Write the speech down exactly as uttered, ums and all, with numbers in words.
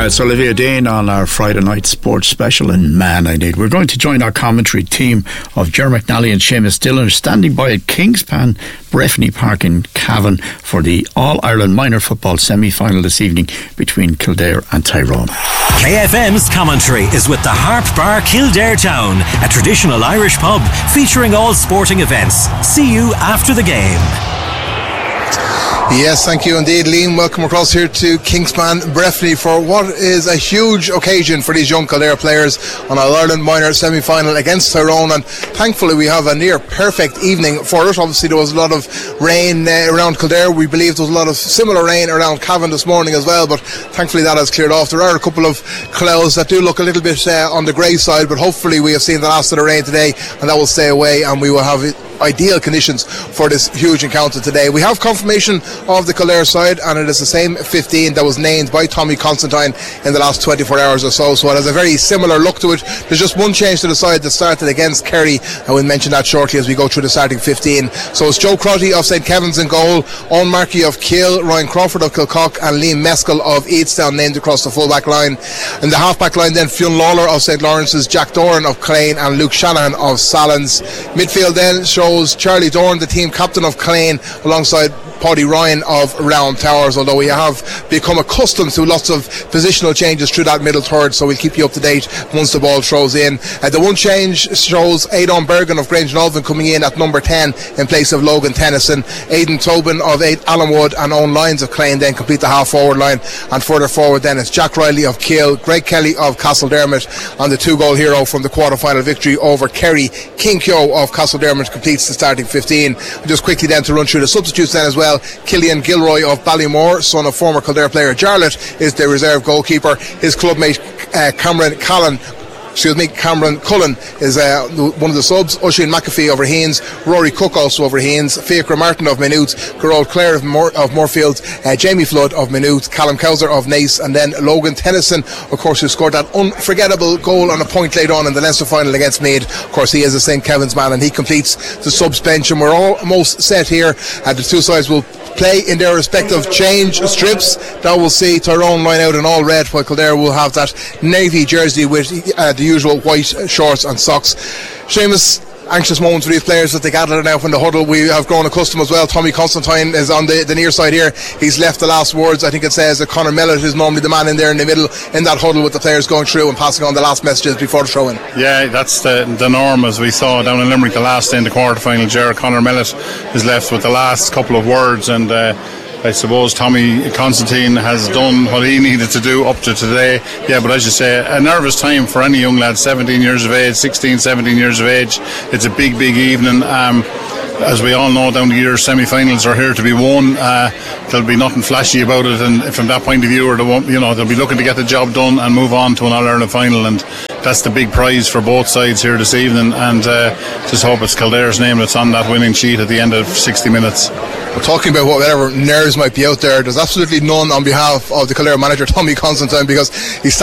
Uh, it's Olivia Dean on our Friday night sports special, and man I did. We're going to join our commentary team of Ger McNally and Seamus Dillon standing by at Kingspan Breffni Park in Cavan for the All-Ireland Minor Football semi-final this evening between Kildare and Tyrone. K F M's commentary is with the Harp Bar Kildare Town, a traditional Irish pub featuring all sporting events. See you after the game. Yes, thank you indeed, Liam. Welcome across here to Kingspan Breffni for what is a huge occasion for these young Kildare players on our Ireland Minor semi-final against Tyrone, and thankfully we have a near perfect evening for it. Obviously there was a lot of rain uh, around Kildare. We believe there was a lot of similar rain around Cavan this morning as well, but thankfully that has cleared off. There are a couple of clouds that do look a little bit uh, on the grey side, but hopefully we have seen the last of the rain today and that will stay away, and we will have it ideal conditions for this huge encounter today. We have confirmation of the Kildare side, and it is the same fifteen that was named by Tommy Constantine in the last twenty-four hours or so, so it has a very similar look to it. There's just one change to the side that started against Kerry, and we'll mention that shortly as we go through the starting fifteen. So it's Joe Crotty of Saint Kevin's in goal, Owen Markey of Kill, Ryan Crawford of Kilcock and Liam Mescal of Eadstown named across the full-back line. In the half-back line then, Fionn Lawler of Saint Lawrence's, Jack Doran of Clane and Luke Shanahan of Sallins. Midfield then shows Charlie Dorn, the team captain of Clane, alongside Paddy Ryan of Round Towers, although we have become accustomed to lots of positional changes through that middle third, so we'll keep you up to date once the ball throws in. Uh, the one change shows Aidan Bergen of Grange Nolven coming in at number ten in place of Logan Tennyson. Aidan Tobin of eight Allenwood and Owen Lyons of Clane then complete the half forward line, and further forward then it's Jack Riley of Kill, Greg Kelly of Castledermot, and the two goal hero from the quarter final victory over Kerry, King Kyo of Castledermot, completes the starting fifteen. Just quickly then to run through the substitutes then as well. Killian Gilroy of Ballymore, son of former Kildare player Jarlath, is the reserve goalkeeper. His clubmate uh, Cameron Callan Excuse me, Cameron Cullen is uh, one of the subs. Oisin McAfee over Haynes, Rory Cook also over Haynes, Fiacre Martin of Maynooth, Gerald Clare of, Moor, of Moorfield, uh, Jamie Flood of Maynooth, Callum Cowser of Naas, and then Logan Tennyson, of course, who scored that unforgettable goal on a point later on in the Leinster final against Meath. Of course, he is a Saint Kevin's man, and he completes the subs bench, and we're almost set here. Uh, the two sides will play in their respective change strips. That will see Tyrone line out in all red, while Kildare will have that navy jersey with uh, the usual white shorts and socks. Seamus, anxious moments for these players as they gather now from the huddle. We have grown accustomed as well. Tommy Constantine is on the, the near side here. He's left the last words. I think it says that Conor Mellett is normally the man in there in the middle in that huddle with the players going through and passing on the last messages before the throw in. Yeah, that's the, the norm, as we saw down in Limerick the last day in the quarter final. Ger Conor Mellett is left with the last couple of words, and uh, I suppose Tommy Constantine has done what he needed to do up to today. Yeah, but as you say, a nervous time for any young lad, seventeen years of age, sixteen, seventeen years of age. It's a big, big evening. Um, as we all know, down the year, semi-finals are here to be won. Uh, there'll be nothing flashy about it, and from that point of view, or the, you know, they'll be looking to get the job done and move on to an All-Ireland final, and that's the big prize for both sides here this evening. And uh, just hope it's Kildare's name that's on that winning sheet at the end of sixty minutes. We're talking about whatever nerves might be out there. There's absolutely none on behalf of the Kildare manager, Tommy Constantine, because he's